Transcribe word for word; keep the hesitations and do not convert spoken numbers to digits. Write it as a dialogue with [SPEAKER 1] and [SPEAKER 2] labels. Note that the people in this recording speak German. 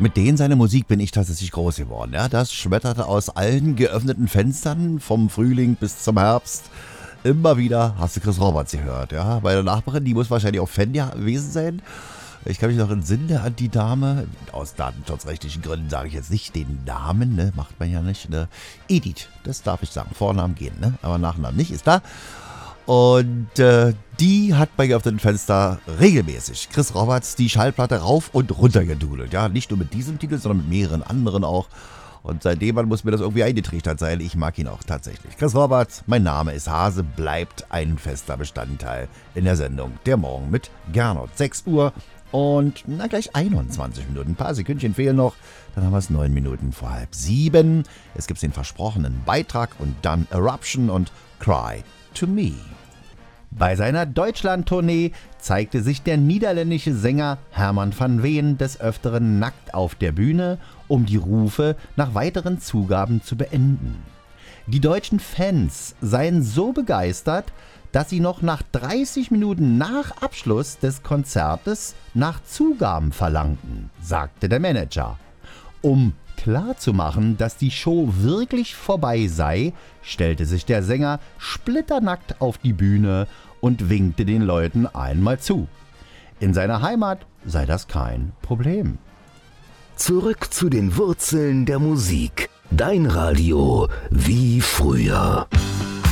[SPEAKER 1] Mit denen seiner Musik bin ich tatsächlich groß geworden. Ja, das schmetterte aus allen geöffneten Fenstern, vom Frühling bis zum Herbst. Immer wieder hast du Chris Roberts gehört. Ja, bei der Nachbarin, die muss wahrscheinlich auch Fan gewesen sein. Ich kann mich noch entsinnen an die Dame. Aus datenschutzrechtlichen Gründen sage ich jetzt nicht den Namen, ne? Macht man ja nicht. Ne? Edith, das darf ich sagen. Vornamen gehen, ne? Aber Nachnamen nicht, ist da. Und äh, die hat bei geöffneten Fenster regelmäßig Chris Roberts die Schallplatte rauf und runter gedudelt. Ja, nicht nur mit diesem Titel, sondern mit mehreren anderen auch. Und seitdem muss mir das irgendwie eingetrichtert sein. Ich mag ihn auch tatsächlich. Chris Roberts, mein Name ist Hase, bleibt ein fester Bestandteil in der Sendung Der Morgen mit Gernot. sechs Uhr und na gleich einundzwanzig Minuten. Ein paar Sekündchen fehlen noch. Dann haben wir es neun Minuten vor halb sieben. Es gibt den versprochenen Beitrag und dann Eruption und Cry to Me. Bei seiner Deutschland-Tournee zeigte sich der niederländische Sänger Herman van Veen des Öfteren nackt auf der Bühne, um die Rufe nach weiteren Zugaben zu beenden. Die deutschen Fans seien so begeistert, dass sie noch nach dreißig Minuten nach Abschluss des Konzertes nach Zugaben verlangten, sagte der Manager. Um klarzumachen, dass die Show wirklich vorbei sei, stellte sich der Sänger splitternackt auf die Bühne und winkte den Leuten einmal zu. In seiner Heimat sei das kein Problem.
[SPEAKER 2] Zurück zu den Wurzeln der Musik. Dein Radio wie früher.